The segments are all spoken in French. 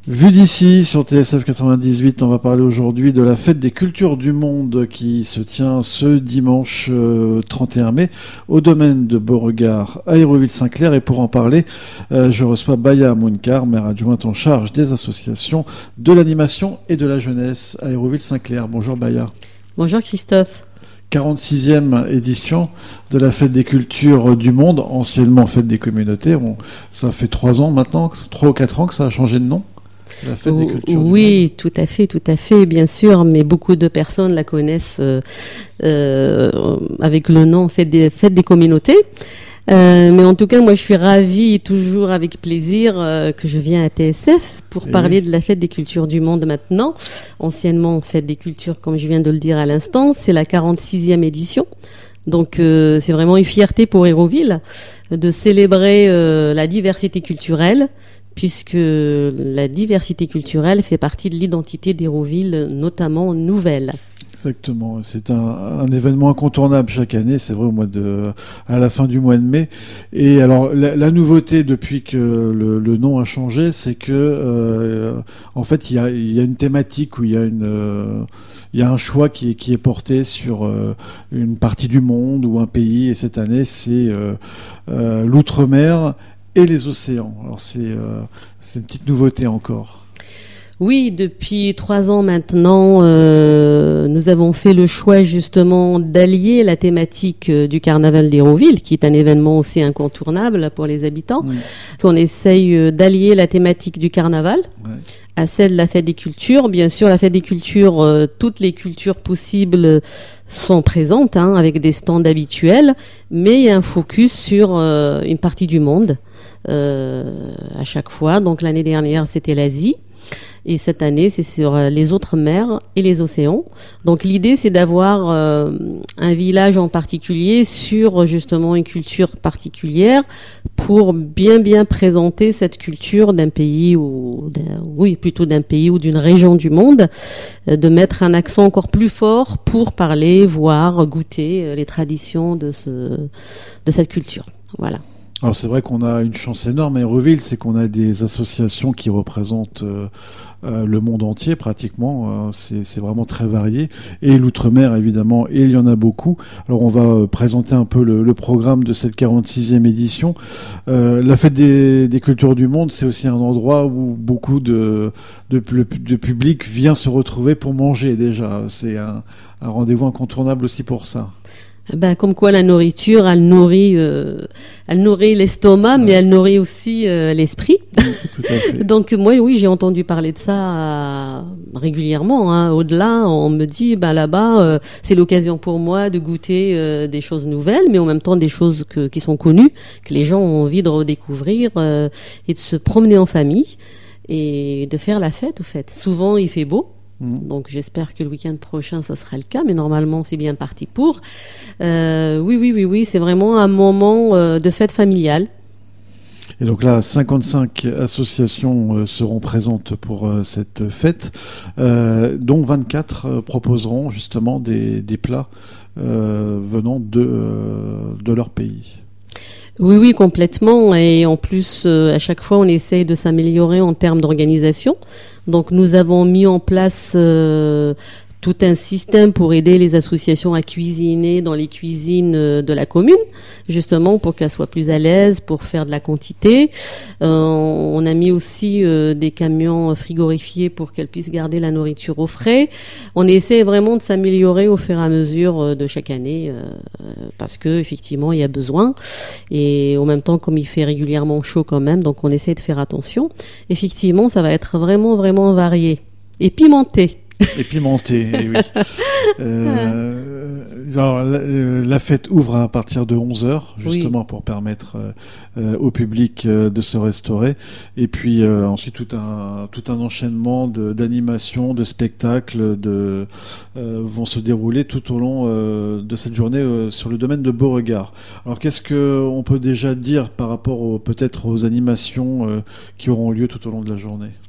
Vu d'ici, sur TSF 98, on va parler aujourd'hui de la fête des cultures du monde qui se tient ce dimanche 31 mai au domaine de Beauregard à Hérouville-Saint-Clair. Et pour en parler, je reçois Baya Mounkar, maire adjointe en charge des associations de l'animation et de la jeunesse à Hérouville-Saint-Clair. Bonjour Baya. Bonjour Christophe. 46e édition de la fête des cultures du monde, anciennement fête des communautés. Ça fait 3 ans maintenant, 3 ou 4 ans que ça a changé de nom. La fête des cultures oui, tout à fait, bien sûr, mais beaucoup de personnes la connaissent avec le nom fête des communautés. Mais en tout cas, moi, je suis ravie, toujours avec plaisir, que je viens à TSF pour parler de la fête des cultures du monde maintenant. Anciennement fête des cultures, comme je viens de le dire à l'instant, c'est la 46e édition. Donc, c'est vraiment une fierté pour Hérouville de célébrer la diversité culturelle, puisque la diversité culturelle fait partie de l'identité d'Hérouville, notamment nouvelle. Exactement, c'est un événement incontournable chaque année, c'est vrai, à la fin du mois de mai. Et alors la nouveauté depuis que le nom a changé, c'est que en fait il y a une thématique où il y a un choix qui est porté sur une partie du monde ou un pays, et cette année c'est l'outre-mer et les océans. Alors c'est une petite nouveauté encore. Oui, depuis 3 ans maintenant, nous avons fait le choix justement d'allier la thématique du carnaval d'Hérouville, qui est un événement aussi incontournable pour les habitants. Qu'on essaye d'allier la thématique du carnaval à celle de la fête des cultures. Bien sûr, la fête des cultures, toutes les cultures possibles sont présentes, avec des stands habituels, mais il y a un focus sur une partie du monde à chaque fois. Donc l'année dernière, c'était l'Asie. Et cette année, c'est sur les autres mers et les océans. Donc l'idée, c'est d'avoir un village en particulier sur justement une culture particulière pour bien présenter cette culture d'un pays d'un pays ou d'une région du monde, de mettre un accent encore plus fort pour parler, voir, goûter les traditions de cette culture. Voilà. Alors c'est vrai qu'on a une chance énorme à Hérouville, c'est qu'on a des associations qui représentent le monde entier pratiquement. C'est vraiment très varié. Et l'outre-mer évidemment, et il y en a beaucoup. Alors on va présenter un peu le programme de cette 46e édition. La fête des cultures du monde, c'est aussi un endroit où beaucoup de public vient se retrouver pour manger déjà. C'est un rendez-vous incontournable aussi pour ça. Comme quoi la nourriture, elle nourrit l'estomac, mais elle nourrit aussi l'esprit. Tout à fait. Donc moi, oui, j'ai entendu parler de ça régulièrement. Au-delà, on me dit, là-bas, c'est l'occasion pour moi de goûter des choses nouvelles, mais en même temps des choses qui sont connues, que les gens ont envie de redécouvrir et de se promener en famille et de faire la fête, au fait. Souvent, il fait beau. Donc j'espère que le week-end prochain ça sera le cas, mais normalement c'est bien parti pour. Oui, c'est vraiment un moment de fête familiale. Et donc là, 55 associations seront présentes pour cette fête, dont 24 proposeront justement des plats venant de leur pays. Oui, complètement. Et en plus, à chaque fois, on essaye de s'améliorer en termes d'organisation. Donc, nous avons mis en place tout un système pour aider les associations à cuisiner dans les cuisines de la commune, justement pour qu'elles soient plus à l'aise, pour faire de la quantité. On a mis aussi des camions frigorifiés pour qu'elles puissent garder la nourriture au frais. On essaie vraiment de s'améliorer au fur et à mesure de chaque année, parce que effectivement il y a besoin. Et en même temps, comme il fait régulièrement chaud quand même, donc on essaie de faire attention. Effectivement, ça va être vraiment varié et pimenté. Et pimenté, oui. Alors, la fête ouvre à partir de 11h, justement, pour permettre au public de se restaurer. Et puis ensuite, tout un enchaînement d'animations, de spectacles vont se dérouler tout au long de cette journée sur le domaine de Beauregard. Alors, qu'est-ce qu'on peut déjà dire par rapport peut-être aux animations qui auront lieu tout au long de la journée ?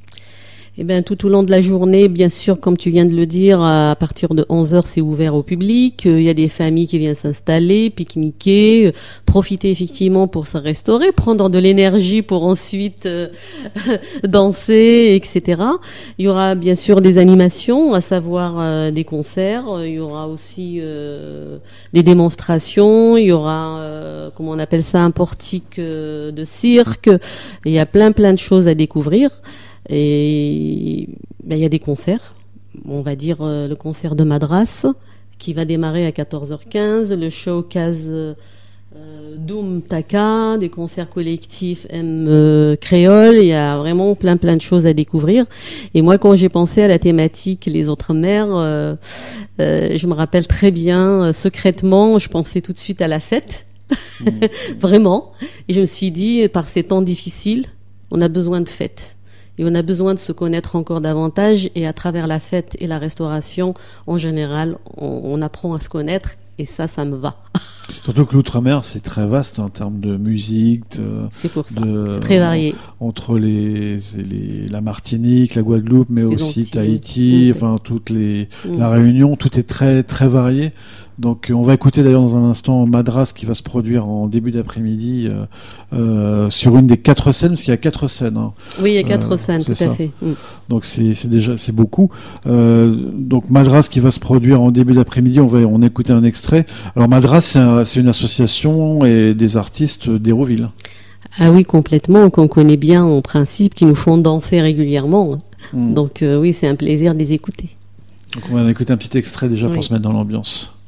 Eh bien, tout au long de la journée, bien sûr, comme tu viens de le dire, à partir de 11h, c'est ouvert au public. Il y a des familles qui viennent s'installer, pique-niquer, profiter effectivement pour se restaurer, prendre de l'énergie pour ensuite danser, etc. Il y aura bien sûr des animations, à savoir des concerts. Il y aura aussi des démonstrations. Il y aura, comment on appelle ça, un portique de cirque. Il y a plein de choses à découvrir. Et ben, il y a des concerts, on va dire le concert de Madras qui va démarrer à 14h15, le showcase Doom Taka, des concerts collectifs M Créole, il y a vraiment plein de choses à découvrir. Et moi, quand j'ai pensé à la thématique les autres mères, je me rappelle très bien, secrètement, je pensais tout de suite à la fête, vraiment. Et je me suis dit, par ces temps difficiles, on a besoin de fêtes. Et on a besoin de se connaître encore davantage. Et à travers la fête et la restauration, en général, on apprend à se connaître. Et ça me va. Surtout que l'outre-mer, c'est très vaste en termes de musique. C'est pour ça. C'est très varié. Entre la Martinique, la Guadeloupe, mais les aussi Antilles. Tahiti, enfin la Réunion, tout est très très varié. Donc on va écouter d'ailleurs dans un instant Madras qui va se produire en début d'après-midi sur une des 4 scènes, parce qu'il y a 4 scènes. Hein. Oui, il y a 4 scènes, tout à fait. Donc c'est beaucoup. Donc Madras qui va se produire en début d'après-midi, on écouter un extrait. Alors Madras, c'est une association et des artistes d'Hérouville. Ah oui, complètement, qu'on connaît bien en principe, qui nous font danser régulièrement. Donc oui, c'est un plaisir de les écouter. Donc on va écouter un petit extrait déjà pour se mettre dans l'ambiance.